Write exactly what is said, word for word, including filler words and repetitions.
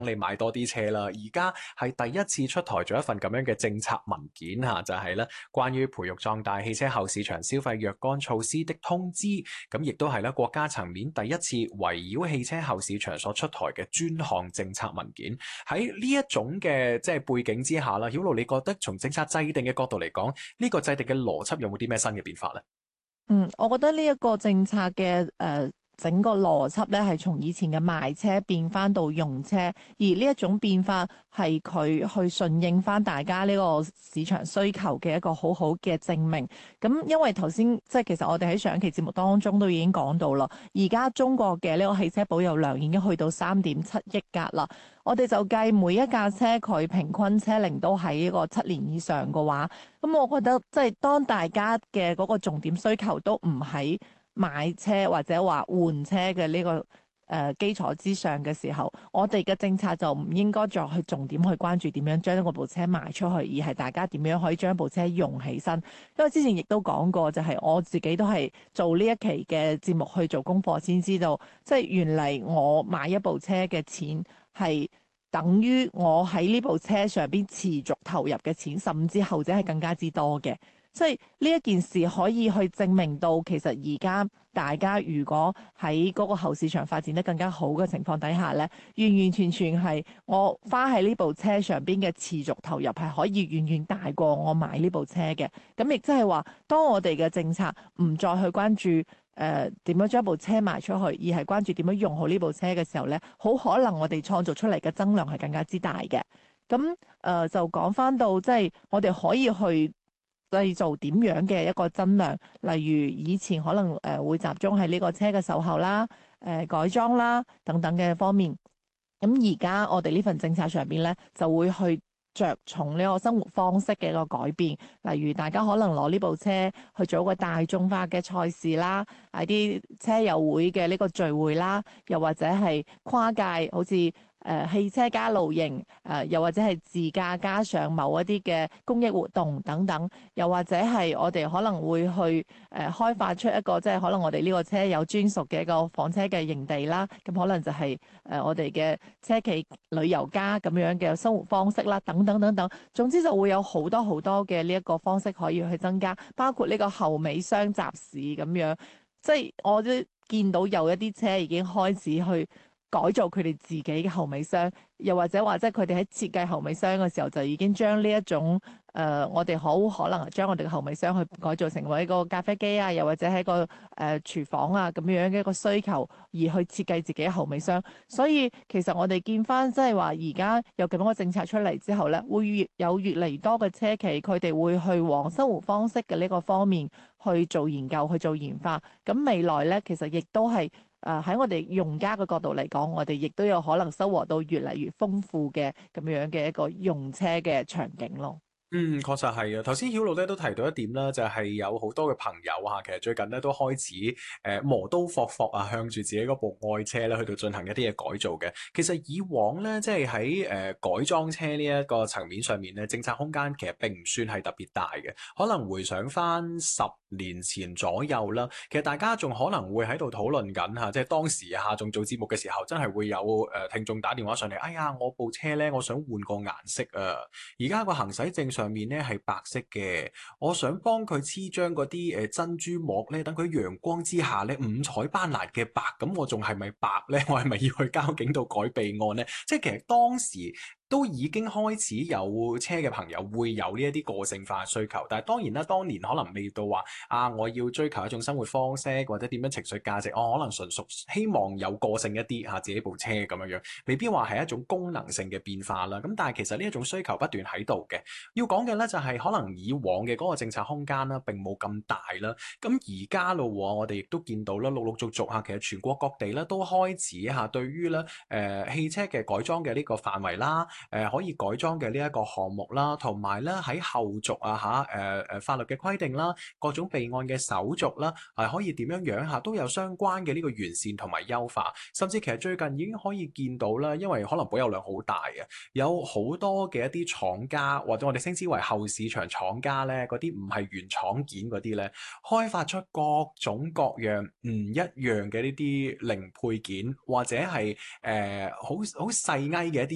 你買多啲車啦。而家係第一次出台咗一份咁樣嘅政策文件嚇，就係咧關於培育壯大汽車後市場消費若干措施的通知。咁亦都係咧國家層面第一次圍繞汽車後市場所出台嘅專項政策文件。喺呢一種嘅即係背景之下啦，曉露你覺得從政策制定嘅角度嚟講，呢個制定嘅邏輯有冇啲咩新嘅變化咧？ 嗯，我覺得呢一個政策嘅誒、呃、整個邏輯咧，係從以前嘅賣車變翻到用車，而呢一種變化係佢去順應翻大家呢個市場需求嘅一個好好嘅證明。咁因為頭先即係其實我哋喺上一期節目當中都已經講到啦，而家中國嘅呢個汽車保有量已經去到三點七億架啦。我哋就計每一架車佢平均車齡都喺一個七年以上嘅話，咁我覺得即係當大家嘅嗰個重點需求都唔喺買車或者話換車嘅呢個誒基礎之上嘅時候，我哋嘅政策就唔應該再去重點去關注點樣將嗰部車賣出去，而係大家點樣可以將部車用起身。因為之前亦都講過，就係我自己都係做呢一期嘅節目去做功課先知道，即係原嚟我買一部車嘅錢係等於我喺呢部車上邊持續投入嘅錢，甚至後者係更加之多嘅。即係呢一件事可以去證明到，其實而家大家如果喺嗰個後市場發展得更加好嘅情況底下呢，完完全全係我花喺呢部車上邊嘅持續投入係可以遠遠大過我買呢部車嘅。咁亦即係話，當我哋嘅政策唔再去關注誒點樣將部車賣出去，而係關注點樣用好呢部車嘅時候呢，好可能我哋創造出嚟嘅增量係更加之大嘅。咁誒、呃、就講翻到即係我哋可以去製造點樣嘅一個增量，例如以前可能誒、呃、會集中喺呢個車嘅售後啦、誒、呃、改裝啦等等嘅方面。咁而家我哋呢份政策上邊咧，就會去着重呢個生活方式嘅一個改變，例如大家可能攞呢部車去做一個大眾化嘅賽事啦，喺啲車友會嘅呢個聚會啦，又或者係跨界，好似誒、呃、汽車加露營，誒、呃、又或者係自駕加上某一啲嘅公益活動等等，又或者係我哋可能會去誒、呃、開發出一個即係可能我哋呢個車有專屬嘅一個房車嘅營地啦，咁可能就係、是、誒、呃、我哋嘅車企旅遊家咁樣嘅生活方式啦，等等等等，總之就會有好多好多嘅呢一個方式可以去增加，包括呢個後尾箱集市咁樣，即係我都見到有一啲車已經開始去改造佢哋自己嘅後尾箱，又或者話即係佢哋喺設計後尾箱嘅時候，就已經將呢一種誒、呃，我哋好可能係將我哋嘅後尾箱去改造成為一個咖啡機啊，又或者係一個誒、呃、廚房啊咁樣嘅一個需求，而去設計自己嘅後尾箱。所以其實我哋見翻即係話而家有咁樣嘅政策出嚟之後咧，會越有越嚟越多嘅車企，佢哋會去往生活方式嘅呢個方面去做研究、去做研發。咁未來咧，其實亦都係。誒喺、呃、我哋用家嘅角度嚟講，我哋亦都有可能收穫到越嚟越豐富嘅咁樣嘅一個用車嘅場景咯。 嗯，確實係啊。頭先曉露咧都提到一點啦，就係有好多嘅朋友啊，其實最近咧都開始誒磨刀霍霍啊，向住自己嗰部愛車咧去到進行一啲嘅改造嘅。其實以往咧，即係喺誒改裝車呢一個層面上面咧，政策空間其實並唔算係特別大嘅。可能回想翻十年前左右啦，其實大家仲可能會喺度討論緊嚇，即係當時啊仲做節目嘅時候，真係會有誒聽眾打電話上嚟，哎呀，我部車咧，我想換個顏色啊！而家個行駛證上面咧係白色嘅，我想幫佢黐張嗰啲誒珍珠膜咧，等佢陽光之下咧五彩斑斕嘅白，咁我仲係咪白咧？我係咪要去交警度改備案咧？即係其實當時都已經開始有車嘅朋友會有呢一啲個性化需求，但係當然啦，當年可能未到話啊，我要追求一種生活方式或者點樣情緒價值，我、哦、可能純屬希望有個性一啲嚇、啊、自己部車咁樣樣，未必話係一種功能性嘅變化啦。咁但係其實呢一種需求不斷喺度嘅。要講嘅咧就係可能以往嘅嗰個政策空間啦並冇咁大啦。咁而家咯，我哋亦都見到啦，陸陸續續嚇，其實全國各地咧都開始嚇對於咧誒汽車嘅改裝嘅呢個範圍啦。誒、呃、可以改裝嘅呢一個項目啦，同埋咧喺後續啊嚇誒誒法律嘅規定啦，各種備案嘅手續啦，係、呃、可以點樣樣嚇都有相關嘅呢個完善同埋優化，甚至其實最近已經可以見到啦，因為可能保有量好大嘅，有好多嘅一啲廠家或者我哋稱之為後市場廠家咧，嗰啲唔係原廠件嗰啲咧，開發出各種各樣唔一樣嘅呢啲零配件，或者係誒好好細埃嘅一啲。